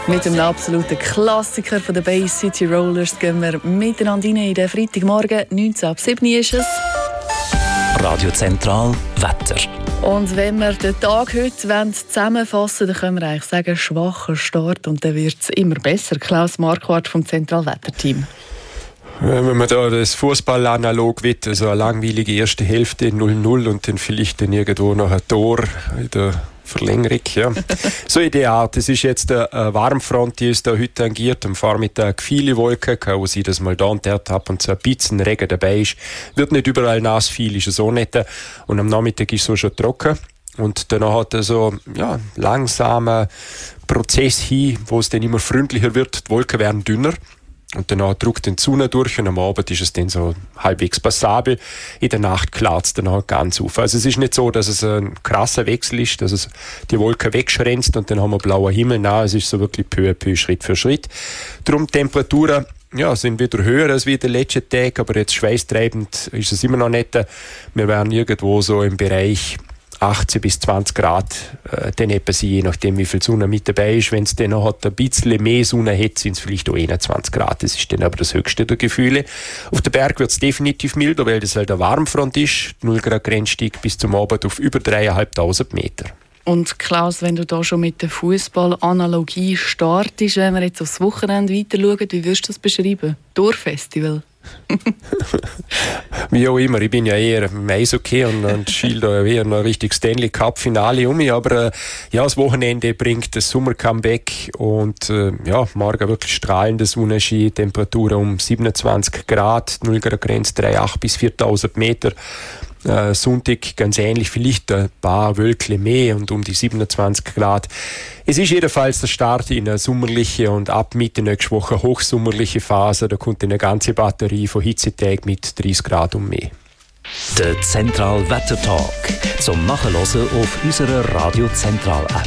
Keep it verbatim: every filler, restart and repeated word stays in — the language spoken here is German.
Mit einem absoluten Klassiker von den Bay City Rollers gehen wir miteinander rein in den Freitagmorgen. neunzehn ab sieben ist es. Radio Zentral Wetter. Und wenn wir den Tag heute zusammenfassen wollen, dann können wir eigentlich sagen, schwacher Start und dann wird es immer besser. Klaus Marquardt vom Zentralwetterteam. Wenn man da das Fußball-Analog wird, also eine langweilige erste Hälfte null null und dann vielleicht dann irgendwo noch ein Tor in der Verlängerung. Ja. So in der Art. Es ist jetzt eine Warmfront, die ist da heute tangiert. Am Vormittag viele Wolken, kann sie das mal da und dort ab und zu ein bisschen Regen dabei ist. Wird nicht überall nass, viel ist es auch nicht. Und am Nachmittag ist es so schon trocken. Und dann hat er so ja, langsamer Prozess hin, wo es dann immer freundlicher wird. Die Wolken werden dünner. Und danach drückt die Sonne durch und am Abend ist es dann so halbwegs passabel. In der Nacht klart es dann ganz auf. Also es ist nicht so, dass es ein krasser Wechsel ist, dass es die Wolke wegschränzt und dann haben wir blauen Himmel. Nein, es ist so wirklich peu à peu, Schritt für Schritt. Darum die Temperaturen ja, sind wieder höher als wie der letzte Tag, aber jetzt schweißtreibend ist es immer noch nicht. Wir wären irgendwo so im Bereich achtzehn bis zwanzig Grad, äh, dann etwa sein, je nachdem wie viel Sonne mit dabei ist. Wenn es dann noch ein bisschen mehr Sonne hat, sind es vielleicht auch einundzwanzig Grad. Das ist dann aber das höchste der Gefühle. Auf den Berg wird es definitiv milder, weil das halt eine Warmfront ist. null Grad Grenzstieg bis zum Abend auf über dreitausendfünfhundert Meter. Und Klaus, wenn du da schon mit der Fußball-Analogie startest, wenn wir jetzt aufs Wochenende weiter schauen, wie würdest du das beschreiben? Dorffestival? Wie auch immer, ich bin ja eher im Eishockey und, und schiel da eher noch richtig Stanley Cup Finale um mich, aber äh, ja, das Wochenende bringt das Summer Comeback und äh, ja, morgen wirklich strahlende Sonnenschein, Temperatur um siebenundzwanzig Grad, null Grad Grenze dreitausendachthundert bis viertausend Meter. Äh, Sonntag ganz ähnlich, vielleicht ein paar Wölkchen mehr und um die siebenundzwanzig Grad. Es ist jedenfalls der Start in eine sommerliche und ab Mitte nächste Woche hochsommerliche Phase. Da kommt eine ganze Batterie von Hitzetagen mit dreißig Grad und mehr. Der Zentral Wetter Talk zum Nachhören auf unserer Radio Zentral App.